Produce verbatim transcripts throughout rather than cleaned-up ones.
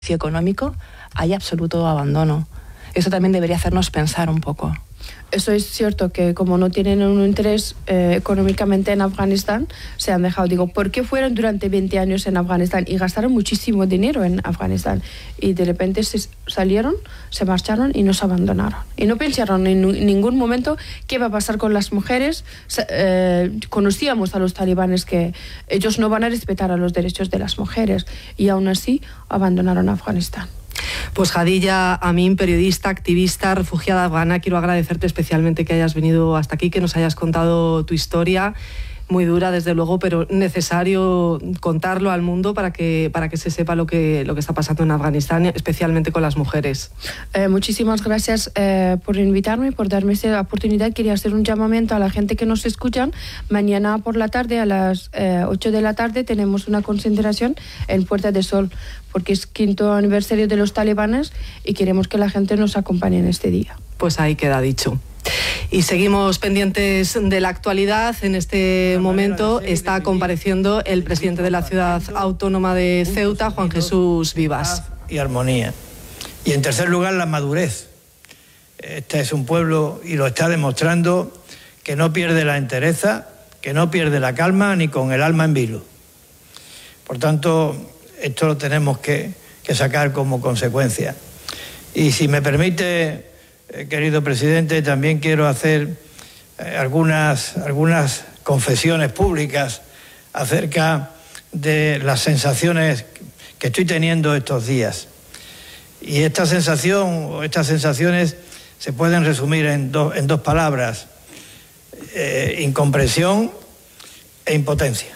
económico, hay absoluto abandono. Eso también debería hacernos pensar un poco. Eso es cierto, que como no tienen un interés eh, económicamente en Afganistán, se han dejado. Digo, ¿por qué fueron durante veinte años en Afganistán y gastaron muchísimo dinero en Afganistán? Y de repente se salieron, se marcharon y nos abandonaron. Y no pensaron en ningún momento qué va a pasar con las mujeres. Eh, conocíamos a los talibanes que ellos no van a respetar a los derechos de las mujeres y aún así abandonaron Afganistán. Pues Hadilla Amin, periodista, activista, refugiada afgana, quiero agradecerte especialmente que hayas venido hasta aquí, que nos hayas contado tu historia, muy dura desde luego, pero necesario contarlo al mundo para que, para que se sepa lo que, lo que está pasando en Afganistán, especialmente con las mujeres. Eh, muchísimas gracias eh, por invitarme, por darme esta oportunidad. Quería hacer un llamamiento a la gente que nos escuchan. Mañana por la tarde, a las eh, ocho de la tarde, tenemos una concentración en Puerta de Sol, porque es quinto aniversario de los talibanes y queremos que la gente nos acompañe en este día. Pues ahí queda dicho. Y seguimos pendientes de la actualidad. En este momento está compareciendo el presidente de la ciudad autónoma de Ceuta, Juan Jesús Vivas. Y armonía. Y en tercer lugar, la madurez. Este es un pueblo, y lo está demostrando, que no pierde la entereza, que no pierde la calma, ni con el alma en vilo. Por tanto, esto lo tenemos que, que sacar como consecuencia. Y si me permite, eh, querido presidente, también quiero hacer eh, algunas, algunas confesiones públicas acerca de las sensaciones que estoy teniendo estos días. Y esta sensación, o estas sensaciones, se pueden resumir en, do, en dos palabras: eh, incomprensión e impotencia.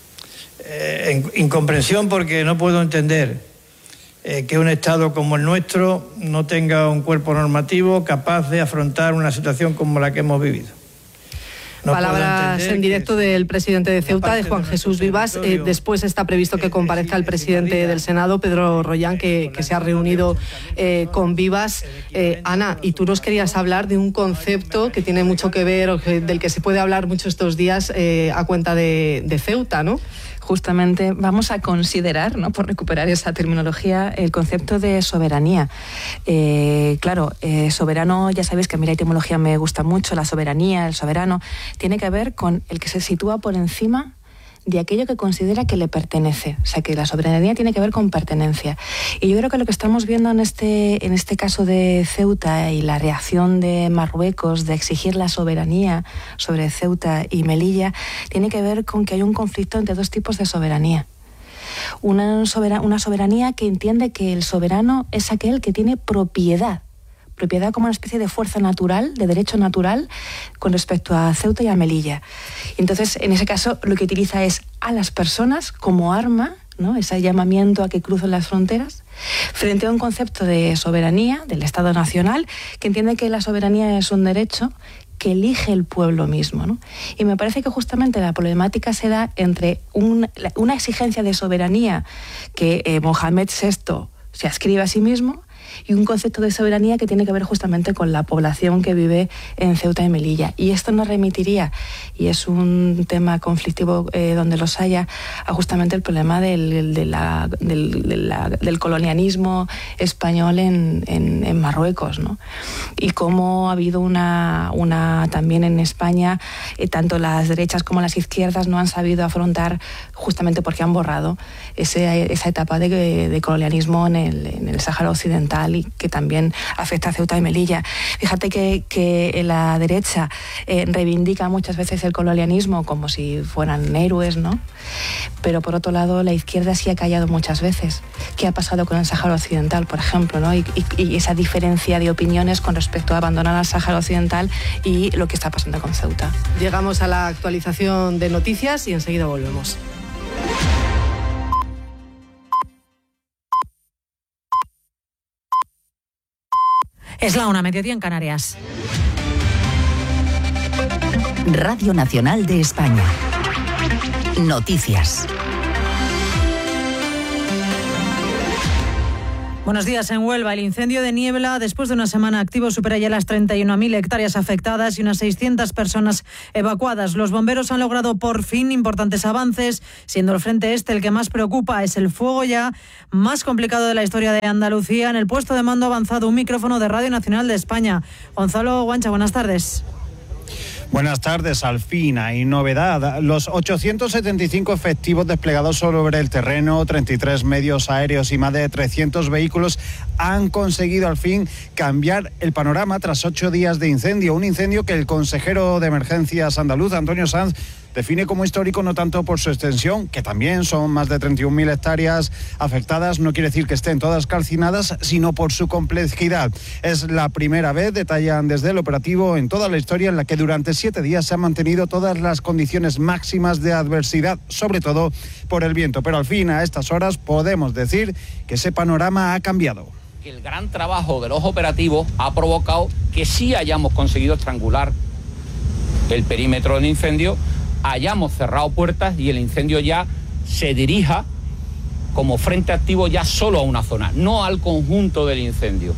Eh, incomprensión porque no puedo entender eh, que un Estado como el nuestro no tenga un cuerpo normativo capaz de afrontar una situación como la que hemos vivido. No Palabras en directo del presidente de Ceuta, de Juan Jesús Vivas. Eh, después está previsto que comparezca el presidente del Senado, Pedro Rollán, que, que se ha reunido eh, con Vivas. Eh, Ana, y tú nos querías hablar de un concepto que tiene mucho que ver, o que, del que se puede hablar mucho estos días eh, a cuenta de, de Ceuta, ¿no? Justamente vamos a considerar, ¿no?, por recuperar esa terminología, el concepto de soberanía. Eh, claro, eh, soberano, ya sabéis que a mí la etimología me gusta mucho, la soberanía, el soberano, tiene que ver con el que se sitúa por encima de aquello que considera que le pertenece. O sea, que la soberanía tiene que ver con pertenencia. Y yo creo que lo que estamos viendo en este, en este caso de Ceuta y la reacción de Marruecos de exigir la soberanía sobre Ceuta y Melilla tiene que ver con que hay un conflicto entre dos tipos de soberanía. Una, soberan- una soberanía que entiende que el soberano es aquel que tiene propiedad, propiedad como una especie de fuerza natural, de derecho natural, con respecto a Ceuta y a Melilla. Entonces, en ese caso, lo que utiliza es a las personas como arma, ¿no?, ese llamamiento a que crucen las fronteras, frente a un concepto de soberanía, del Estado nacional, que entiende que la soberanía es un derecho que elige el pueblo mismo, ¿no? Y me parece que justamente la problemática se da entre un, una exigencia de soberanía que eh, Mohamed sexto se ascribe a sí mismo, y un concepto de soberanía que tiene que ver justamente con la población que vive en Ceuta y Melilla. Y esto nos remitiría, y es un tema conflictivo eh, donde los haya, a justamente el problema del, de la, del, de la, del colonialismo español en, en, en Marruecos, ¿no? Y cómo ha habido una, una también en España, eh, tanto las derechas como las izquierdas no han sabido afrontar, justamente porque han borrado ese, esa etapa de, de colonialismo en el, en el Sáhara Occidental, y que también afecta a Ceuta y Melilla. Fíjate que, que la derecha eh, reivindica muchas veces el colonialismo como si fueran héroes, ¿no? Pero por otro lado, la izquierda sí ha callado muchas veces. ¿Qué ha pasado con el Sáhara Occidental, por ejemplo, ¿no? Y, y, y esa diferencia de opiniones con respecto a abandonar al Sáhara Occidental y lo que está pasando con Ceuta. Llegamos a la actualización de noticias y enseguida volvemos. Es la una, mediodía en Canarias. Radio Nacional de España. Noticias. Buenos días. En Huelva, el incendio de Niebla, después de una semana activo, supera ya las treinta y una mil hectáreas afectadas y unas seiscientas personas evacuadas. Los bomberos han logrado por fin importantes avances, siendo el frente este el que más preocupa. Es el fuego ya más complicado de la historia de Andalucía. En el puesto de mando ha avanzado un micrófono de Radio Nacional de España. Gonzalo Guancha, buenas tardes. Buenas tardes. Al fin hay novedad. Los ochocientos setenta y cinco efectivos desplegados sobre el terreno, treinta y tres medios aéreos y más de trescientos vehículos han conseguido al fin cambiar el panorama tras ocho días de incendio. Un incendio que el consejero de emergencias andaluz, Antonio Sanz, define como histórico no tanto por su extensión, que también son más de treinta y una mil hectáreas afectadas, no quiere decir que estén todas calcinadas, sino por su complejidad. Es la primera vez, detallan desde el operativo, en toda la historia en la que durante siete días se han mantenido todas las condiciones máximas de adversidad, sobre todo por el viento. Pero al fin, a estas horas, podemos decir que ese panorama ha cambiado. El gran trabajo de los operativos ha provocado que sí hayamos conseguido estrangular el perímetro del incendio, hayamos cerrado puertas y el incendio ya se dirija como frente activo ya solo a una zona, no al conjunto del incendio.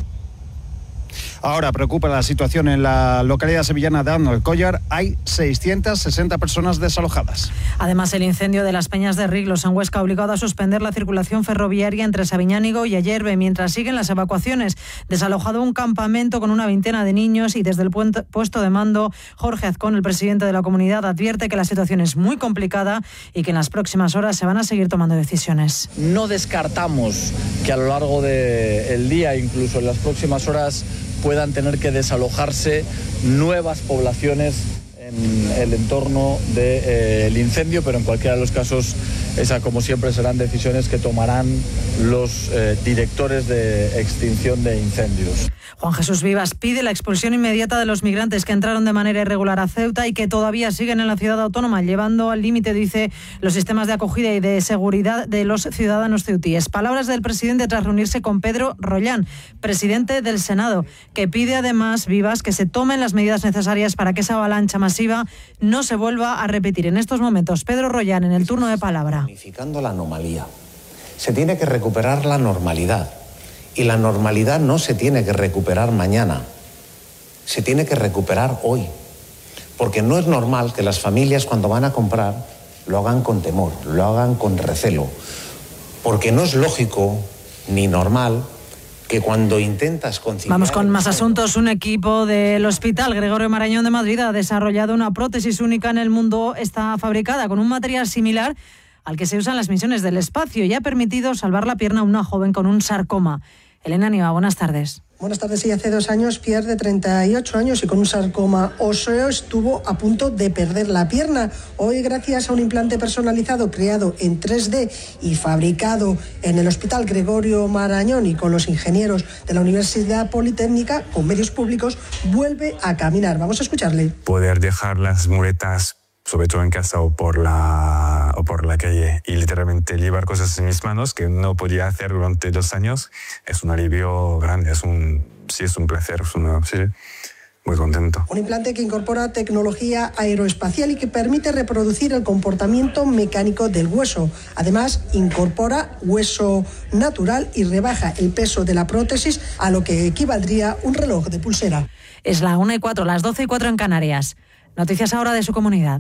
Ahora preocupa la situación en la localidad sevillana de Alcollar. Hay seiscientas sesenta personas desalojadas. Además, el incendio de las Peñas de Riglos en Huesca ha obligado a suspender la circulación ferroviaria entre Sabiñánigo y Ayerbe, mientras siguen las evacuaciones. Desalojado un campamento con una veintena de niños y desde el puesto de mando, Jorge Azcón, el presidente de la comunidad, advierte que la situación es muy complicada y que en las próximas horas se van a seguir tomando decisiones. No descartamos que a lo largo del día, incluso en las próximas horas, puedan tener que desalojarse nuevas poblaciones en el entorno del eh, incendio, pero en cualquiera de los casos, esas como siempre serán decisiones que tomarán los eh, directores de extinción de incendios. Juan Jesús Vivas pide la expulsión inmediata de los migrantes que entraron de manera irregular a Ceuta y que todavía siguen en la ciudad autónoma, llevando al límite, dice, los sistemas de acogida y de seguridad de los ciudadanos ceutíes. Palabras del presidente tras reunirse con Pedro Rollán, presidente del Senado, que pide además, Vivas, que se tomen las medidas necesarias para que esa avalancha masiva no se vuelva a repetir. En estos momentos, Pedro Rollán, en el turno de palabra. Unificando la anomalía. Se tiene que recuperar la normalidad. Y la normalidad no se tiene que recuperar mañana, se tiene que recuperar hoy. Porque no es normal que las familias cuando van a comprar lo hagan con temor, lo hagan con recelo. Porque no es lógico ni normal que cuando intentas conciliar... Vamos con más asuntos. Un equipo del Hospital Gregorio Marañón de Madrid ha desarrollado una prótesis única en el mundo. Está fabricada con un material similar al que se usan las misiones del espacio y ha permitido salvar la pierna a una joven con un sarcoma. Elena Niva, buenas tardes. Buenas tardes. Sí, hace dos años, Pierre, de treinta y ocho años y con un sarcoma óseo, estuvo a punto de perder la pierna. Hoy, gracias a un implante personalizado creado en tres D y fabricado en el Hospital Gregorio Marañón y con los ingenieros de la Universidad Politécnica, con medios públicos, vuelve a caminar. Vamos a escucharle. Poder dejar las muletas, sobre todo en casa o por la o por la calle, y literalmente llevar cosas en mis manos que no podía hacer durante dos años, es un alivio grande, es un sí es un placer, es una, sí, muy contento. Un implante que incorpora tecnología aeroespacial y que permite reproducir el comportamiento mecánico del hueso. Además, incorpora hueso natural y rebaja el peso de la prótesis a lo que equivaldría un reloj de pulsera. Es la una y cuatro, las doce y cuatro en Canarias. Noticias ahora de su comunidad.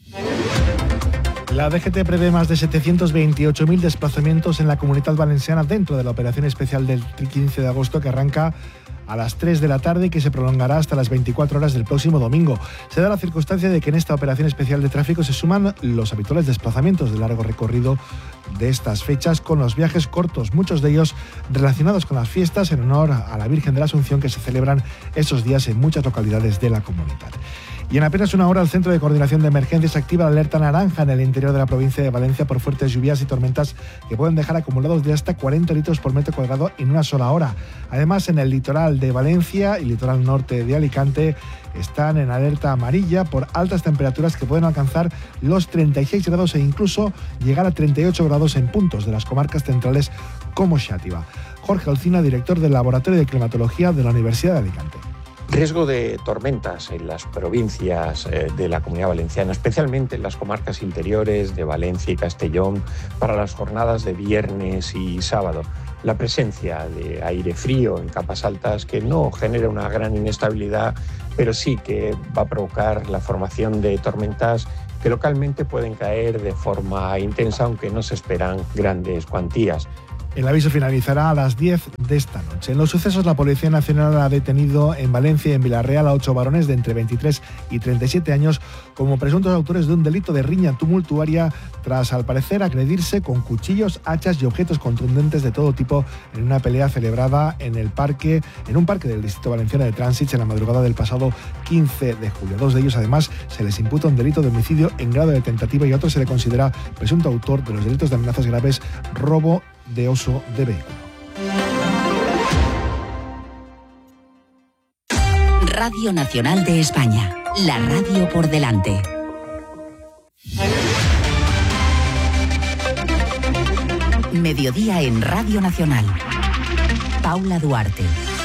La D G T prevé más de setecientos veintiocho mil desplazamientos en la Comunidad Valenciana dentro de la operación especial del quince de agosto, que arranca a las tres de la tarde y que se prolongará hasta las veinticuatro horas del próximo domingo. Se da la circunstancia de que en esta operación especial de tráfico se suman los habituales desplazamientos de largo recorrido de estas fechas, con los viajes cortos, muchos de ellos relacionados con las fiestas en honor a la Virgen de la Asunción, que se celebran esos días en muchas localidades de la comunidad. Y en apenas una hora el Centro de Coordinación de Emergencias activa la alerta naranja en el interior de la provincia de Valencia por fuertes lluvias y tormentas que pueden dejar acumulados de hasta cuarenta litros por metro cuadrado en una sola hora. Además, en el litoral de Valencia y litoral norte de Alicante están en alerta amarilla por altas temperaturas que pueden alcanzar los treinta y seis grados e incluso llegar a treinta y ocho grados en puntos de las comarcas centrales como Xàtiva. Jorge Alcina, director del Laboratorio de Climatología de la Universidad de Alicante. Riesgo de tormentas en las provincias eh, de la Comunidad Valenciana, especialmente en las comarcas interiores de Valencia y Castellón, para las jornadas de viernes y sábado. la presencia de aire frío en capas altas que no genera una gran inestabilidad, pero sí que va a provocar la formación de tormentas que localmente pueden caer de forma intensa, aunque no se esperan grandes cuantías. El aviso finalizará a las diez de esta noche. En los sucesos, la Policía Nacional ha detenido en Valencia y en Villarreal a ocho varones de entre veintitrés y treinta y siete años como presuntos autores de un delito de riña tumultuaria tras, al parecer, agredirse con cuchillos, hachas y objetos contundentes de todo tipo en una pelea celebrada en el parque, en un parque del Distrito Valenciano de Trànsits en la madrugada del pasado quince de julio. Dos de ellos, además, se les imputa un delito de homicidio en grado de tentativa y a otro se le considera presunto autor de los delitos de amenazas graves, robo de uso de vehículo. Radio Nacional de España, la radio por delante. Mediodía en Radio Nacional. Paula Duarte.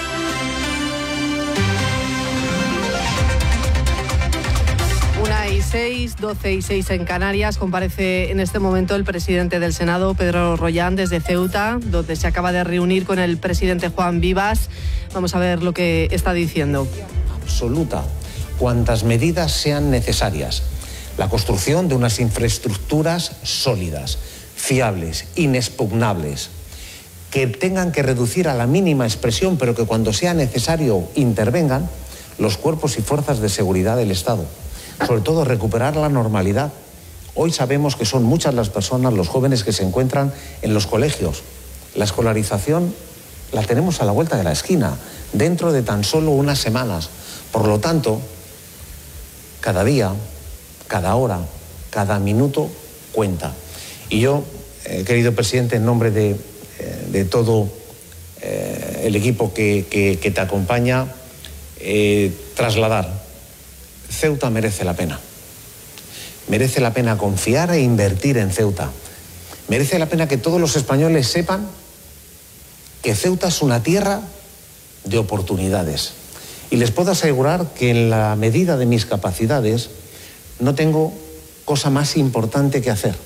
Una y seis, doce y seis en Canarias. Comparece en este momento el presidente del Senado, Pedro Rollán, desde Ceuta, donde se acaba de reunir con el presidente Juan Vivas. Vamos a ver lo que está diciendo. Absoluta, cuantas medidas sean necesarias. La construcción de unas infraestructuras sólidas, fiables, inexpugnables, que tengan que reducir a la mínima expresión, pero que cuando sea necesario intervengan los cuerpos y fuerzas de seguridad del Estado. Sobre todo recuperar la normalidad. Hoy sabemos que son muchas las personas, los jóvenes que se encuentran en los colegios. La escolarización la tenemos a la vuelta de la esquina, dentro de tan solo unas semanas. Por lo tanto, cada día, cada hora, cada minuto cuenta. Y yo, eh, querido presidente, en nombre de, eh, de todo eh, el equipo que, que, que te acompaña, eh, trasladar. Ceuta merece la pena. Merece la pena confiar e invertir en Ceuta. Merece la pena que todos los españoles sepan que Ceuta es una tierra de oportunidades. Y les puedo asegurar que en la medida de mis capacidades no tengo cosa más importante que hacer.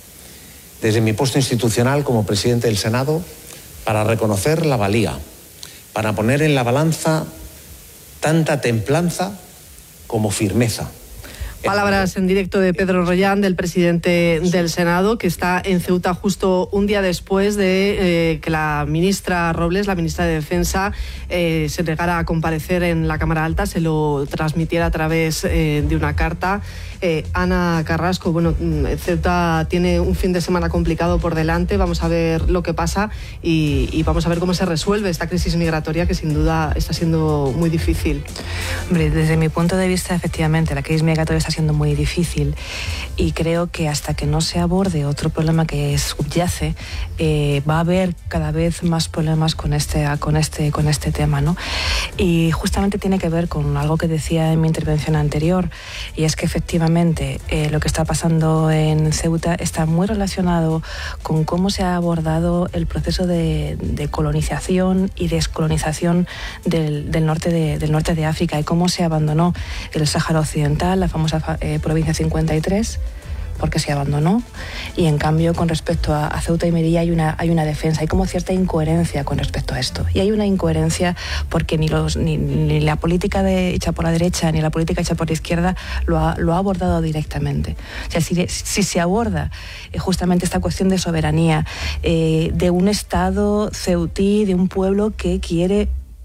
Desde mi puesto institucional como presidente del Senado, para reconocer la valía, para poner en la balanza tanta templanza como firmeza. Palabras en directo de Pedro Rollán, del presidente del Senado, que está en Ceuta justo un día después de eh, que la ministra Robles, la ministra de Defensa, eh, se negara a comparecer en la Cámara Alta, se lo transmitiera a través eh, de una carta. Eh, Ana Carrasco, bueno, Ceuta tiene un fin de semana complicado por delante, vamos a ver lo que pasa y, y vamos a ver cómo se resuelve esta crisis migratoria que sin duda está siendo muy difícil. Hombre, desde mi punto de vista, efectivamente, la crisis migratoria está siendo muy difícil y creo que hasta que no se aborde otro problema que subyace, eh, va a haber cada vez más problemas con este, con este, con este tema, ¿no? Y justamente tiene que ver con algo que decía en mi intervención anterior, y es que efectivamente Eh, lo que está pasando en Ceuta está muy relacionado con cómo se ha abordado el proceso de, de colonización y descolonización del, del, norte de, del norte de África y cómo se abandonó el Sáhara Occidental, la famosa eh, provincia cincuenta y tres, porque se abandonó, y en cambio con respecto a, a Ceuta y Melilla hay una, hay una defensa, hay como cierta incoherencia con respecto a esto, y hay una incoherencia porque ni, los, ni, ni la política de, hecha por la derecha ni la política hecha por la izquierda lo ha, lo ha abordado directamente. O sea, si, si se aborda eh, justamente esta cuestión de soberanía, eh, de un Estado ceutí, de un pueblo que quiere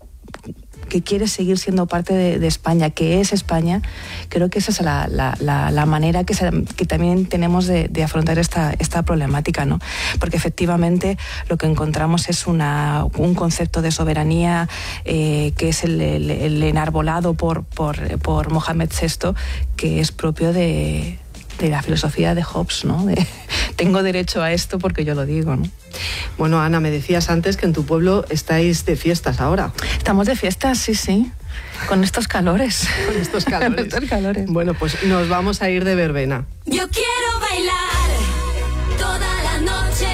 que quiere seguir siendo parte de, de España, que es España, creo que esa es la, la, la, la manera que, se, que también tenemos de, de afrontar esta, esta problemática, ¿no? Porque efectivamente lo que encontramos es una, un concepto de soberanía eh, que es el, el, el enarbolado por, por, por Mohamed sexto, que es propio de, de la filosofía de Hobbes, ¿no? De, tengo derecho a esto porque yo lo digo, ¿no? Bueno, Ana, me decías antes que en tu pueblo estáis de fiestas ahora. Estamos de fiestas, sí, sí. Con estos calores. Con estos calores. Con estos calores. Bueno, pues nos vamos a ir de verbena. Yo quiero bailar toda la noche.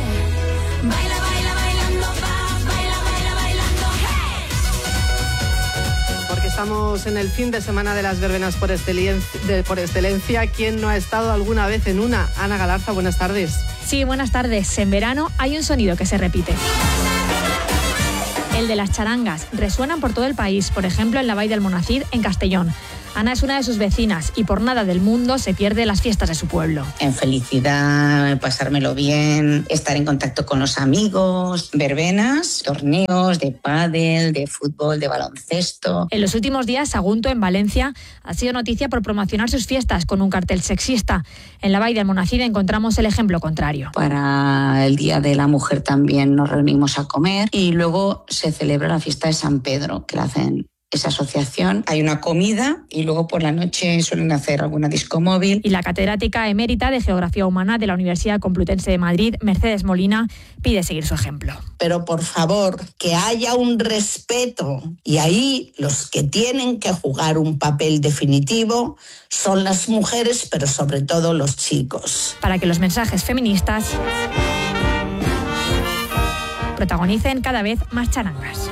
Baila, baila, bailando, va, baila, baila, bailando, hey. Porque estamos en el fin de semana de las verbenas por excelencia. De, por excelencia. ¿Quién no ha estado alguna vez en una? Ana Galarza, buenas tardes. Sí, buenas tardes. En verano hay un sonido que se repite. El de las charangas. Resuenan por todo el país, por ejemplo en la Vall d'Almonacid, en Castellón. Ana es una de sus vecinas y por nada del mundo se pierde las fiestas de su pueblo. En felicidad, pasármelo bien, estar en contacto con los amigos, verbenas, torneos de pádel, de fútbol, de baloncesto. En los últimos días, Sagunto, en Valencia, ha sido noticia por promocionar sus fiestas con un cartel sexista. En la Vall d'Almonacid encontramos el ejemplo contrario. Para el Día de la Mujer también nos reunimos a comer y luego se celebra la fiesta de San Pedro, que la hacen esa asociación. Hay una comida y luego por la noche suelen hacer alguna disco móvil. Y la catedrática emérita de Geografía Humana de la Universidad Complutense de Madrid, Mercedes Molina, pide seguir su ejemplo. Pero por favor, que haya un respeto. Y ahí los que tienen que jugar un papel definitivo son las mujeres, pero sobre todo los chicos. Para que los mensajes feministas protagonicen cada vez más charangas.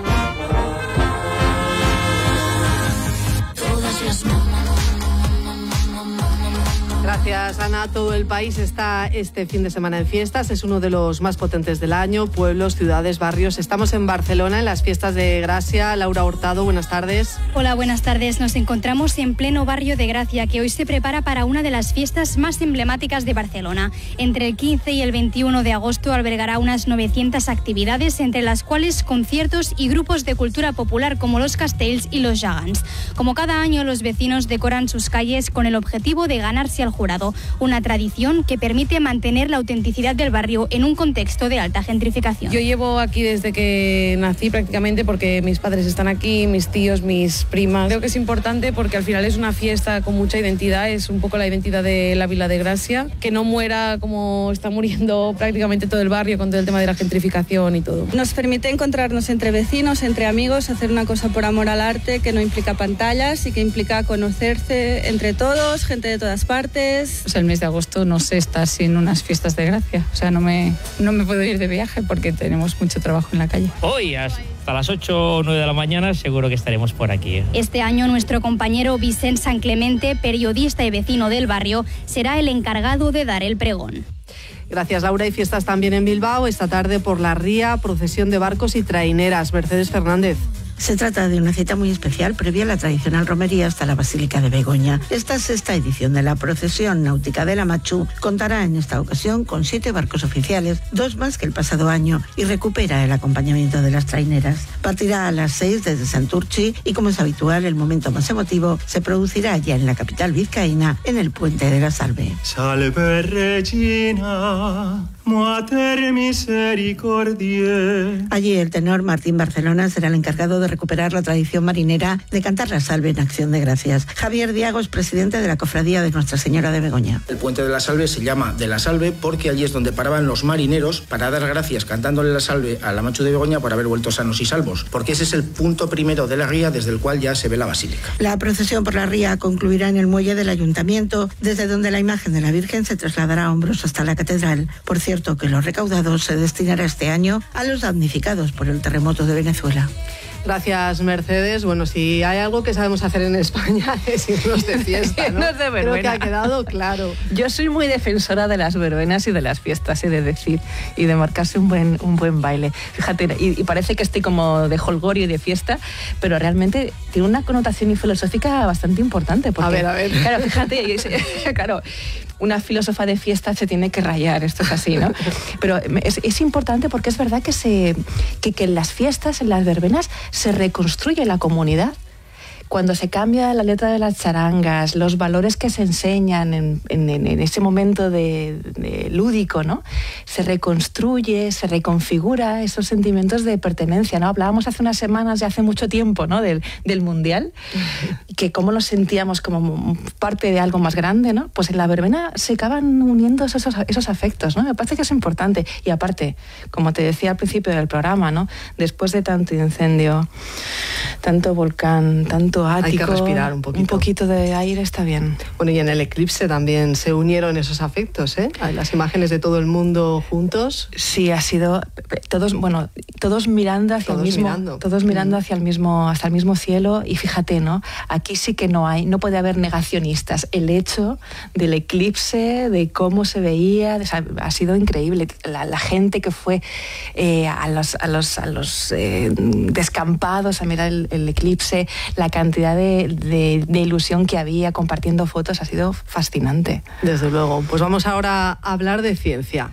Gracias, Ana. Todo el país está este fin de semana en fiestas. Es uno de los más potentes del año. Pueblos, ciudades, barrios. Estamos en Barcelona en las fiestas de Gracia. Laura Hurtado, buenas tardes. Hola, buenas tardes. Nos encontramos en pleno barrio de Gracia, que hoy se prepara para una de las fiestas más emblemáticas de Barcelona. Entre el quince y el veintiuno de agosto albergará unas novecientas actividades, entre las cuales conciertos y grupos de cultura popular como los Castells y los Gegants. Como cada año, los vecinos decoran sus calles con el objetivo de ganarse al jurado, una tradición que permite mantener la autenticidad del barrio en un contexto de alta gentrificación. Yo llevo aquí desde que nací prácticamente, porque mis padres están aquí, mis tíos, mis primas. Creo que es importante porque al final es una fiesta con mucha identidad, es un poco la identidad de la Vila de Gracia, que no muera como está muriendo prácticamente todo el barrio con todo el tema de la gentrificación y todo. Nos permite encontrarnos entre vecinos, entre amigos, hacer una cosa por amor al arte que no implica pantallas y que implica conocerse entre todos, gente de todas partes. Pues el mes de agosto no sé estar sin unas fiestas de Gracia, o sea, no me, no me puedo ir de viaje porque tenemos mucho trabajo en la calle. Hoy hasta las ocho o nueve de la mañana seguro que estaremos por aquí. Este año nuestro compañero Vicent San Clemente, periodista y vecino del barrio, será el encargado de dar el pregón. Gracias, Laura. Y fiestas también en Bilbao. Esta tarde por la ría, procesión de barcos y traineras. Mercedes Fernández. Se trata de una cita muy especial previa a la tradicional romería hasta la Basílica de Begoña. Esta sexta edición de la procesión náutica de la Machu contará en esta ocasión con siete barcos oficiales, dos más que el pasado año, y recupera el acompañamiento de las traineras. Partirá a las seis desde Santurchi y, como es habitual, el momento más emotivo se producirá ya en la capital vizcaína, en el Puente de la Salve. Salve Regina, Mater Misericordiae. Allí el tenor Martín Barcelona será el encargado de recuperar la tradición marinera de cantar la salve en acción de gracias. Javier Diago es presidente de la cofradía de Nuestra Señora de Begoña. El Puente de la Salve se llama de la Salve porque allí es donde paraban los marineros para dar gracias cantándole la salve a la Machu de Begoña por haber vuelto sanos y salvos, porque ese es el punto primero de la ría desde el cual ya se ve la basílica. La procesión por la ría concluirá en el muelle del Ayuntamiento, desde donde la imagen de la Virgen se trasladará a hombros hasta la catedral. Por cierto, que lo recaudado se destinará este año a los damnificados por el terremoto de Venezuela. Gracias, Mercedes. Bueno, si hay algo que sabemos hacer en España es irnos de fiesta, ¿no? Irnos de verbena. Creo que ha quedado claro. Yo soy muy defensora de las verbenas y de las fiestas, he de decir, y de marcarse un buen, un buen baile. Fíjate, y, y parece que estoy como de holgorio y de fiesta, pero realmente tiene una connotación filosófica bastante importante. Porque, a ver, a ver. Claro, fíjate, claro, una filósofa de fiesta se tiene que rayar, esto es así, ¿no? Pero es, es importante porque es verdad que, se, que, que en las fiestas, en las verbenas, se reconstruye la comunidad. Cuando se cambia la letra de las charangas, los valores que se enseñan en, en, en ese momento de, de lúdico, ¿no? Se reconstruye, se reconfigura esos sentimientos de pertenencia, ¿no? Hablábamos hace unas semanas, ya hace mucho tiempo, ¿no? Del, del Mundial, que cómo nos sentíamos como parte de algo más grande, ¿no? Pues en la verbena se acaban uniendo esos, esos afectos, ¿no? Me parece que es importante. Y aparte, como te decía al principio del programa, ¿no? Después de tanto incendio, tanto volcán, tanto ático, hay que respirar un poquito. Un poquito de aire está bien. Bueno, y en el eclipse también se unieron esos afectos, ¿eh? Las imágenes de todo el mundo juntos. Sí, ha sido todos, bueno, todos mirando hacia todos el mismo, mirando. todos mirando hacia el mismo, hasta el mismo cielo. Y fíjate, ¿no? Aquí aquí sí que no hay, no puede haber negacionistas. El hecho del eclipse, de cómo se veía, o sea, ha sido increíble. La, la gente que fue eh, a los, a los, a los eh, descampados a mirar el, el eclipse, la cantidad de, de, de ilusión que había compartiendo fotos, ha sido fascinante. Desde luego. Pues vamos ahora a hablar de ciencia.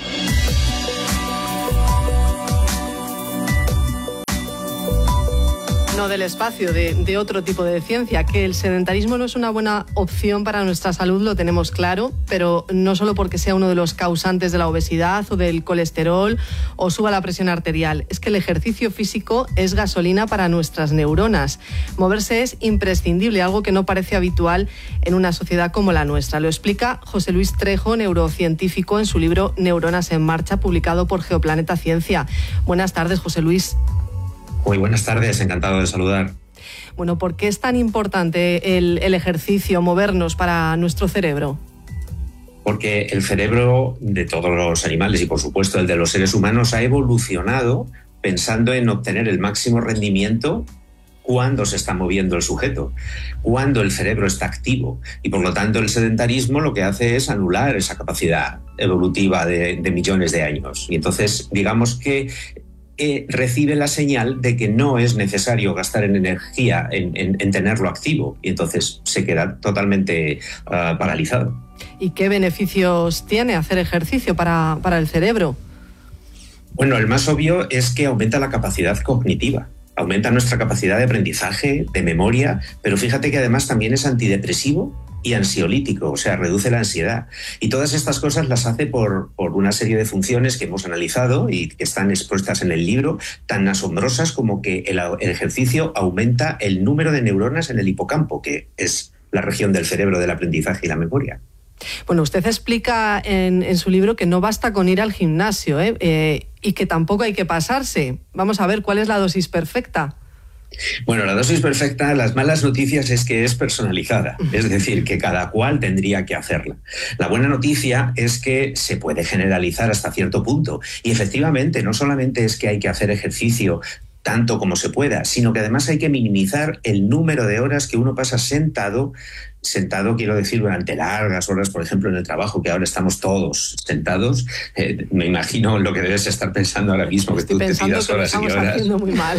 No del espacio, de, de otro tipo de ciencia, que el sedentarismo no es una buena opción para nuestra salud, lo tenemos claro, pero no solo porque sea uno de los causantes de la obesidad o del colesterol o suba la presión arterial, es que el ejercicio físico es gasolina para nuestras neuronas. Moverse es imprescindible, algo que no parece habitual en una sociedad como la nuestra. Lo explica José Luis Trejo, neurocientífico, en su libro Neuronas en Marcha, publicado por Geoplaneta Ciencia. Buenas tardes, José Luis. Muy buenas tardes, encantado de saludar. Bueno, ¿por qué es tan importante el, el ejercicio, movernos para nuestro cerebro? Porque el cerebro de todos los animales y por supuesto el de los seres humanos ha evolucionado pensando en obtener el máximo rendimiento cuando se está moviendo el sujeto, cuando el cerebro está activo. Y por lo tanto el sedentarismo lo que hace es anular esa capacidad evolutiva de, de millones de años. Y entonces digamos que Eh, recibe la señal de que no es necesario gastar en energía en, en, en tenerlo activo y entonces se queda totalmente uh, paralizado. ¿Y qué beneficios tiene hacer ejercicio para, para el cerebro? Bueno, el más obvio es que aumenta la capacidad cognitiva, aumenta nuestra capacidad de aprendizaje, de memoria, pero fíjate que además también es antidepresivo y ansiolítico, o sea, reduce la ansiedad. Y todas estas cosas las hace por, por una serie de funciones que hemos analizado y que están expuestas en el libro, tan asombrosas como que el, el ejercicio aumenta el número de neuronas en el hipocampo, que es la región del cerebro del aprendizaje y la memoria. Bueno, usted explica en, en su libro que no basta con ir al gimnasio, ¿eh? Eh, y que tampoco hay que pasarse. Vamos a ver cuál es la dosis perfecta. Bueno, la dosis perfecta, las malas noticias es que es personalizada, es decir, que cada cual tendría que hacerla. La buena noticia es que se puede generalizar hasta cierto punto y efectivamente no solamente es que hay que hacer ejercicio tanto como se pueda, sino que además hay que minimizar el número de horas que uno pasa sentado, sentado quiero decir durante largas horas, por ejemplo en el trabajo, que ahora estamos todos sentados. Eh, me imagino lo que debes estar pensando ahora mismo, que Estoy tú te tiras que horas y lo estamos horas. haciendo muy mal.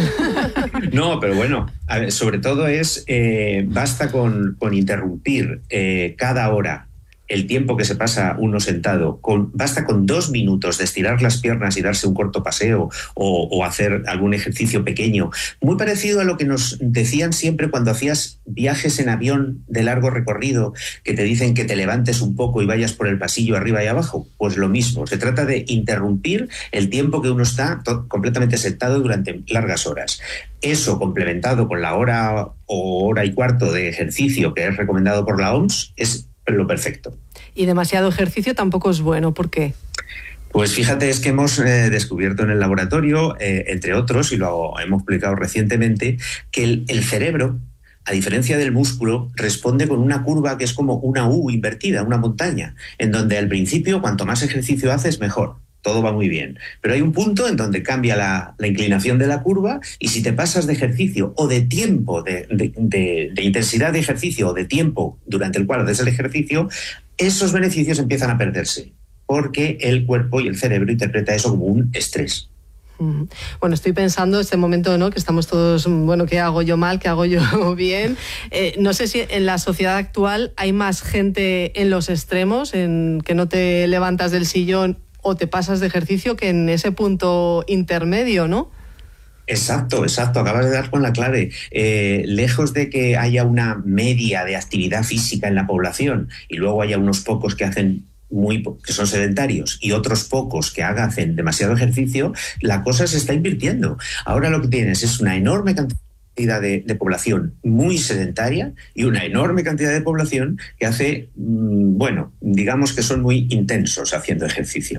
No, pero bueno, a ver, sobre todo es, eh, basta con, con interrumpir eh, cada hora el tiempo que se pasa uno sentado, con, basta con dos minutos de estirar las piernas y darse un corto paseo o, o hacer algún ejercicio pequeño, muy parecido a lo que nos decían siempre cuando hacías viajes en avión de largo recorrido, que te dicen que te levantes un poco y vayas por el pasillo arriba y abajo. Pues lo mismo, se trata de interrumpir el tiempo que uno está completamente sentado durante largas horas. Eso, complementado con la hora o hora y cuarto de ejercicio que es recomendado por la O M S, es lo perfecto. Y demasiado ejercicio tampoco es bueno, ¿por qué? Pues fíjate, es que hemos eh, descubierto en el laboratorio, eh, entre otros, y lo hemos publicado recientemente, que el, el cerebro, a diferencia del músculo, responde con una curva que es como una U invertida, una montaña, en donde al principio cuanto más ejercicio haces, mejor. Todo va muy bien. Pero hay un punto en donde cambia la, la inclinación de la curva y si te pasas de ejercicio o de tiempo, de, de, de, de intensidad de ejercicio o de tiempo durante el cual haces el ejercicio, esos beneficios empiezan a perderse porque el cuerpo y el cerebro interpreta eso como un estrés. Bueno, estoy pensando en este momento, ¿no?, que estamos todos, bueno, ¿qué hago yo mal? ¿Qué hago yo bien? Eh, no sé si en la sociedad actual hay más gente en los extremos, en que no te levantas del sillón o te pasas de ejercicio, que en ese punto intermedio, ¿no? Exacto, exacto, acabas de dar con la clave. Eh, lejos de que haya una media de actividad física en la población y luego haya unos pocos que hacen muy que son sedentarios y otros pocos que hacen demasiado ejercicio, la cosa se está invirtiendo. Ahora lo que tienes es una enorme cantidad De, de población muy sedentaria y una enorme cantidad de población que hace, bueno, digamos que son muy intensos haciendo ejercicio.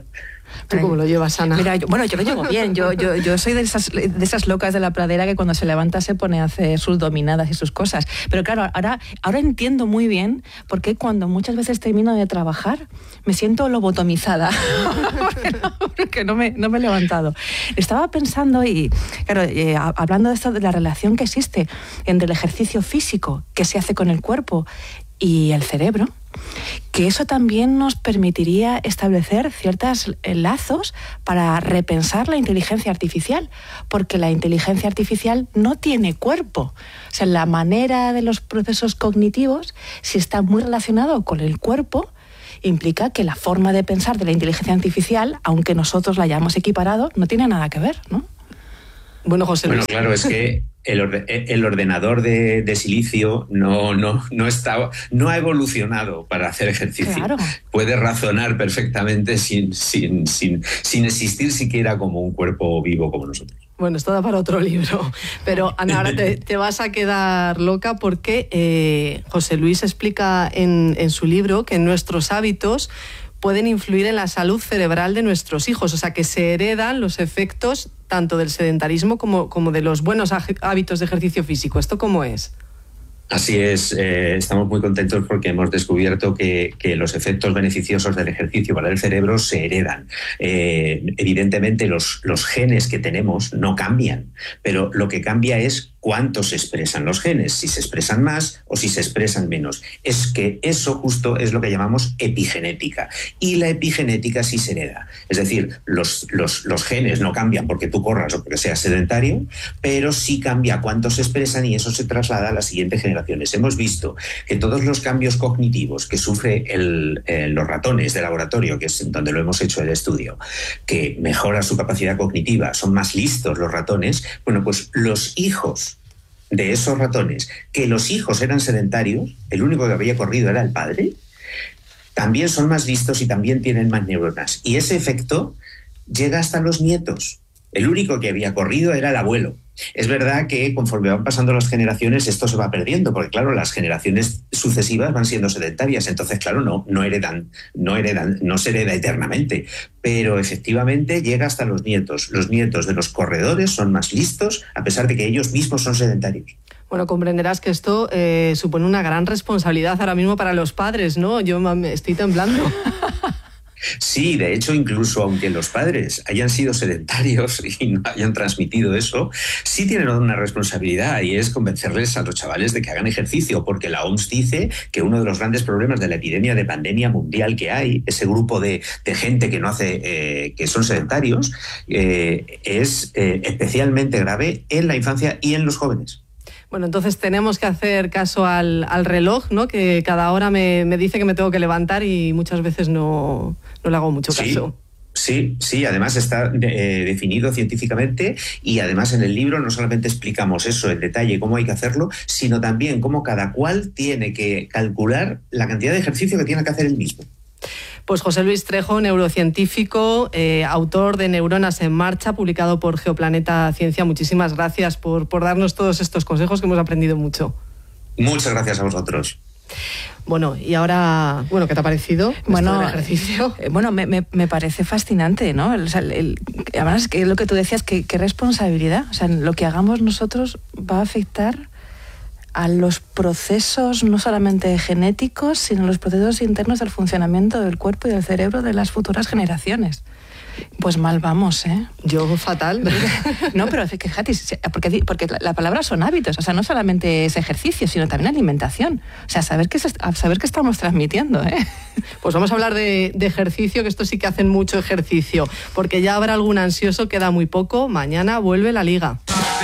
¿Tú cómo lo llevas, Ana? Mira, yo, bueno, yo lo llevo bien. Yo, yo, yo soy de esas, de esas locas de la pradera que cuando se levanta se pone a hacer sus dominadas y sus cosas. Pero claro, ahora, ahora entiendo muy bien por qué cuando muchas veces termino de trabajar me siento lobotomizada. porque no, porque no, me, no me he levantado. Estaba pensando y, claro, eh, hablando de esto, de la relación que existe entre el ejercicio físico que se hace con el cuerpo y el cerebro, que eso también nos permitiría establecer ciertos lazos para repensar la inteligencia artificial, porque la inteligencia artificial no tiene cuerpo. O sea, la manera de los procesos cognitivos, si está muy relacionado con el cuerpo, implica que la forma de pensar de la inteligencia artificial, aunque nosotros la hayamos equiparado, no tiene nada que ver, ¿no? Bueno, José Luis. Bueno, claro, es que el, orde, el ordenador de, de silicio no, no, no, está, no ha evolucionado para hacer ejercicio. Claro. Puede razonar perfectamente sin, sin, sin, sin existir siquiera como un cuerpo vivo como nosotros. Bueno, esto da para otro libro. Pero, Ana, ahora te, te vas a quedar loca porque eh, José Luis explica en, en su libro que nuestros hábitos pueden influir en la salud cerebral de nuestros hijos, o sea, que se heredan los efectos tanto del sedentarismo como, como de los buenos hábitos de ejercicio físico. ¿Esto cómo es? Así es, eh, estamos muy contentos porque hemos descubierto que, que los efectos beneficiosos del ejercicio para el cerebro se heredan. Eh, evidentemente los, los genes que tenemos no cambian, pero lo que cambia es cuánto se expresan los genes, si se expresan más o si se expresan menos. Es que eso justo es lo que llamamos epigenética. Y la epigenética sí se hereda. Es decir, los, los, los genes no cambian porque tú corras o porque seas sedentario, pero sí cambia cuánto se expresan y eso se traslada a la siguiente generación. Hemos visto que todos los cambios cognitivos que sufren los ratones de laboratorio, que es donde lo hemos hecho el estudio, que mejora su capacidad cognitiva, son más listos los ratones, bueno, pues los hijos de esos ratones, que los hijos eran sedentarios, el único que había corrido era el padre, también son más listos y también tienen más neuronas. Y ese efecto llega hasta los nietos. El único que había corrido era el abuelo. Es verdad que conforme van pasando las generaciones esto se va perdiendo, porque claro, las generaciones sucesivas van siendo sedentarias, entonces claro, no, no heredan, no heredan, no se hereda eternamente, pero efectivamente llega hasta los nietos. Los nietos de los corredores son más listos, a pesar de que ellos mismos son sedentarios. Bueno, comprenderás que esto eh, supone una gran responsabilidad ahora mismo para los padres, ¿no? Yo me estoy temblando. Sí, de hecho, incluso aunque los padres hayan sido sedentarios y no hayan transmitido eso, sí tienen una responsabilidad y es convencerles a los chavales de que hagan ejercicio, porque la O M S dice que uno de los grandes problemas de la epidemia de pandemia mundial que hay, ese grupo de, de gente que no hace, eh, que son sedentarios, eh, es eh, especialmente grave en la infancia y en los jóvenes. Bueno, entonces tenemos que hacer caso al, al reloj, ¿no? Que cada hora me, me dice que me tengo que levantar y muchas veces no, no le hago mucho caso. Sí, sí, sí, además está eh, definido científicamente y además en el libro no solamente explicamos eso en detalle, cómo hay que hacerlo, sino también cómo cada cual tiene que calcular la cantidad de ejercicio que tiene que hacer él mismo. Pues José Luis Trejo, neurocientífico, eh, autor de Neuronas en Marcha, publicado por Geoplaneta Ciencia. Muchísimas gracias por, por darnos todos estos consejos que hemos aprendido mucho. Muchas gracias a vosotros. Bueno, y ahora, bueno, ¿qué te ha parecido bueno, el ejercicio? Eh, bueno, me, me, me parece fascinante, ¿no? O sea, el, el, además, que lo que tú decías, que, que responsabilidad. O sea, lo que hagamos nosotros va a afectar a los procesos no solamente genéticos, sino los procesos internos del funcionamiento del cuerpo y del cerebro de las futuras generaciones. Pues mal vamos, ¿eh? Yo fatal. No, pero fíjate, porque, porque la palabra son hábitos, o sea, no solamente es ejercicio, sino también alimentación. O sea, saber qué, saber qué estamos transmitiendo, ¿eh? Pues vamos a hablar de, de ejercicio, que esto sí que hacen mucho ejercicio, porque ya habrá algún ansioso, queda muy poco, mañana vuelve la Liga.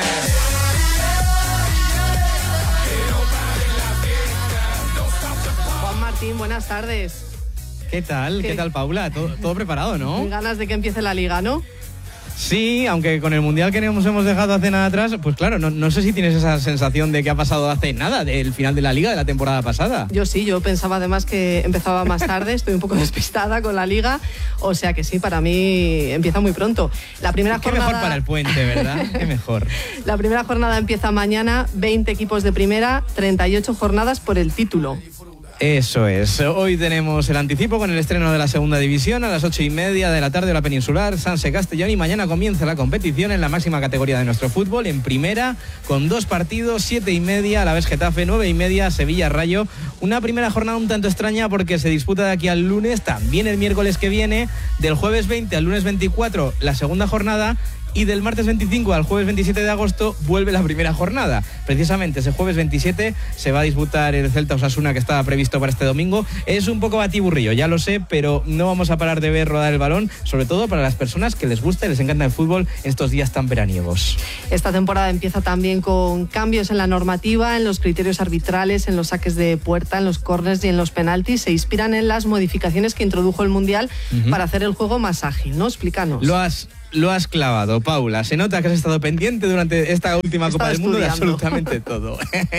Buenas tardes. ¿Qué tal? ¿Qué, ¿Qué tal, Paula? ¿Todo, todo preparado, no? Con ganas de que empiece la Liga, ¿no? Sí, aunque con el Mundial que nos hemos dejado hace nada atrás, pues claro, no, no sé si tienes esa sensación de que ha pasado hace nada, del final de la Liga de la temporada pasada. Yo sí, yo pensaba además que empezaba más tarde, estoy un poco despistada con la Liga, o sea que sí, para mí empieza muy pronto. La primera Qué jornada... mejor para el puente, ¿verdad? Qué mejor. La primera jornada empieza mañana, veinte equipos de primera, treinta y ocho jornadas por el título. Eso es. Hoy tenemos el anticipo con el estreno de la segunda división a las ocho y media de la tarde de la Peninsular, Sanse Castellón, y mañana comienza la competición en la máxima categoría de nuestro fútbol, en primera, con dos partidos, siete y media a la vez Getafe, nueve y media Sevilla Rayo. Una primera jornada un tanto extraña porque se disputa de aquí al lunes, también el miércoles que viene, del jueves veinte al lunes veinticuatro la segunda jornada, y del martes veinticinco al jueves veintisiete de agosto vuelve la primera jornada. Precisamente ese jueves veintisiete se va a disputar el Celta Osasuna, que estaba previsto para este domingo. Es un poco batiburrillo, ya lo sé, pero no vamos a parar de ver rodar el balón, sobre todo para las personas que les gusta y les encanta el fútbol en estos días tan veraniegos. Esta temporada empieza también con cambios en la normativa, en los criterios arbitrales, en los saques de puerta, en los córners y en los penaltis. Se inspiran en las modificaciones que introdujo el Mundial uh-huh. para hacer el juego más ágil, ¿no? Explícanos. Lo has... Lo has clavado, Paula. Se nota que has estado pendiente durante esta última Copa del Mundo de absolutamente todo.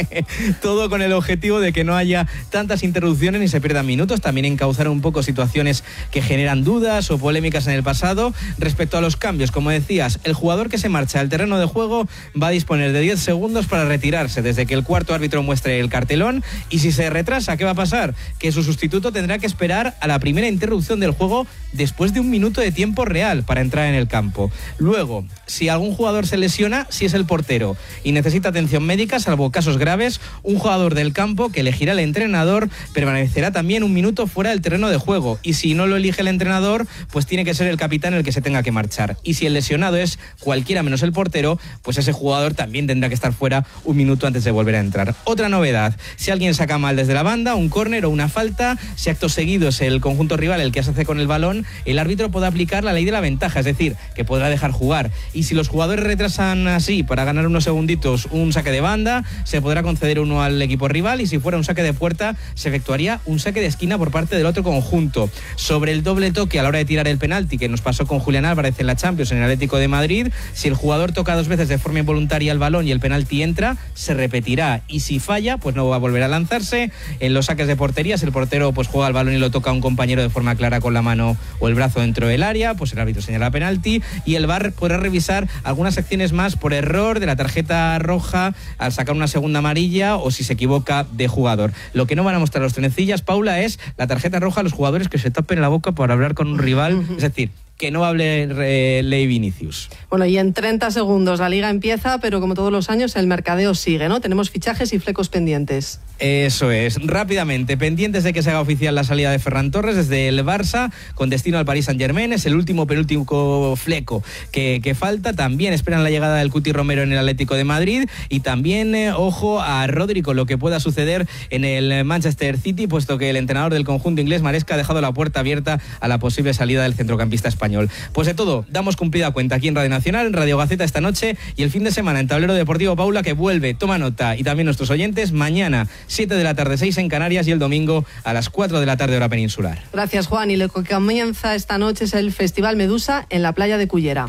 Todo con el objetivo de que no haya tantas interrupciones ni se pierdan minutos. También encauzar un poco situaciones que generan dudas o polémicas en el pasado. Respecto a los cambios, como decías, el jugador que se marcha al terreno de juego va a disponer de diez segundos para retirarse desde que el cuarto árbitro muestre el cartelón. Y si se retrasa, ¿qué va a pasar? Que su sustituto tendrá que esperar a la primera interrupción del juego después de un minuto de tiempo real para entrar en el campo. Luego, si algún jugador se lesiona, si es el portero y necesita atención médica, salvo casos graves, un jugador del campo que elegirá el entrenador permanecerá también un minuto fuera del terreno de juego, y si no lo elige el entrenador, pues tiene que ser el capitán el que se tenga que marchar. Y si el lesionado es cualquiera menos el portero, pues ese jugador también tendrá que estar fuera un minuto antes de volver a entrar. Otra novedad: si alguien saca mal desde la banda, un córner o una falta, si acto seguido es el conjunto rival el que se hace con el balón, el árbitro puede aplicar la ley de la ventaja, es decir, que podrá dejar jugar. Y si los jugadores retrasan así para ganar unos segunditos un saque de banda, se podrá conceder uno al equipo rival, y si fuera un saque de puerta, se efectuaría un saque de esquina por parte del otro conjunto. Sobre el doble toque a la hora de tirar el penalti, que nos pasó con Julián Álvarez en la Champions en el Atlético de Madrid, si el jugador toca dos veces de forma involuntaria el balón y el penalti entra, se repetirá, y si falla, pues no va a volver a lanzarse. En los saques de portería, si el portero pues juega el balón y lo toca a un compañero de forma clara con la mano o el brazo dentro del área, pues el árbitro señala penalti, y el V A R podrá revisar algunas acciones más por error de la tarjeta roja al sacar una segunda amarilla o si se equivoca de jugador. Lo que no van a mostrar los trenecillas, Paula, es la tarjeta roja a los jugadores que se tapen la boca por hablar con un rival, es decir, que no hable eh, Ley Vinicius. Bueno, y en treinta segundos la Liga empieza, pero como todos los años el mercadeo sigue, ¿no? Tenemos fichajes y flecos pendientes. Eso es. Rápidamente, pendientes de que se haga oficial la salida de Ferran Torres desde el Barça con destino al Paris Saint-Germain. Es el último penúltimo fleco que, que falta. También esperan la llegada del Cuti Romero en el Atlético de Madrid, y también, eh, ojo a Rodri con lo que pueda suceder en el Manchester City, puesto que el entrenador del conjunto inglés, Maresca, ha dejado la puerta abierta a la posible salida del centrocampista español. Pues de todo, damos cumplida cuenta aquí en Radio Nacional, en Radio Gaceta esta noche, y el fin de semana en Tablero Deportivo, Paula, que vuelve, toma nota, y también nuestros oyentes, mañana siete de la tarde, seis en Canarias, y el domingo a las cuatro de la tarde hora peninsular. Gracias, Juan. Y lo que comienza esta noche es el Festival Medusa en la playa de Cullera.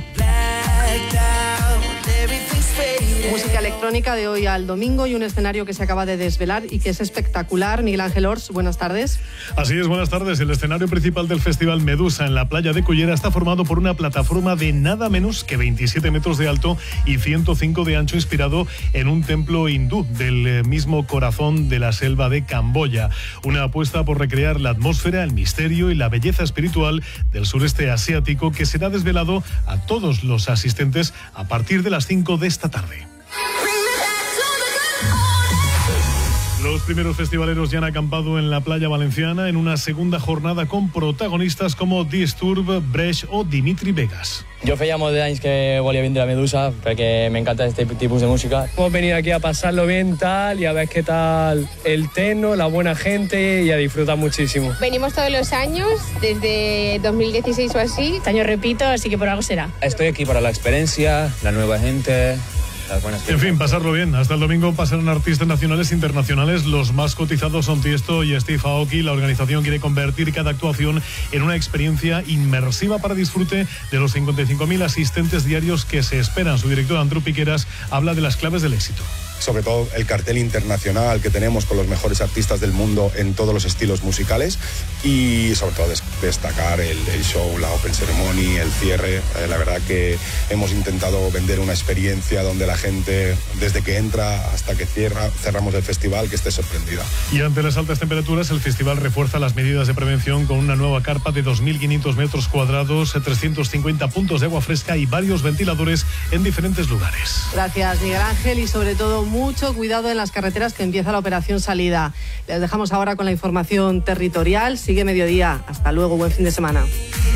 Música electrónica de hoy al domingo y un escenario que se acaba de desvelar y que es espectacular. Miguel Ángel Ors, buenas tardes. Así es, buenas tardes. El escenario principal del Festival Medusa en la playa de Cullera está formado por una plataforma de nada menos que veintisiete metros de alto y ciento cinco de ancho, inspirado en un templo hindú del mismo corazón de la selva de Camboya. Una apuesta por recrear la atmósfera, el misterio y la belleza espiritual del sureste asiático, que será desvelado a todos los asistentes a partir de las cinco de esta tarde. Los primeros festivaleros ya han acampado en la playa valenciana en una segunda jornada con protagonistas como Disturb, Brecht o Dimitri Vegas. Jo feia molt d'anys que volia vindre a Medusa perquè me encanta este tipus de música. Hemos venido aquí a pasarlo bien tal y a ver qué tal el techno, la buena gente y a disfrutar muchísimo. Venimos todos los años, desde dos mil dieciséis o así. Este año repito, así que por algo será. Estoy aquí para la experiencia, la nueva gente. En fin, pasarlo bien. Hasta el domingo pasarán artistas nacionales e internacionales. Los más cotizados son Tiesto y Steve Aoki. La organización quiere convertir cada actuación en una experiencia inmersiva para disfrute de los cincuenta y cinco mil asistentes diarios que se esperan. Su director, Andrew Piqueras, habla de las claves del éxito. Sobre todo el cartel internacional que tenemos con los mejores artistas del mundo en todos los estilos musicales, y sobre todo destacar el, el show, la open ceremony, el cierre. Eh, la verdad que hemos intentado vender una experiencia donde la la gente, desde que entra hasta que cierra, cerramos el festival, que esté sorprendida. Y ante las altas temperaturas, el festival refuerza las medidas de prevención con una nueva carpa de dos mil quinientos metros cuadrados, trescientos cincuenta puntos de agua fresca y varios ventiladores en diferentes lugares. Gracias, Miguel Ángel, y sobre todo mucho cuidado en las carreteras, que empieza la operación salida. Les dejamos ahora con la información territorial. Sigue mediodía. Hasta luego, buen fin de semana.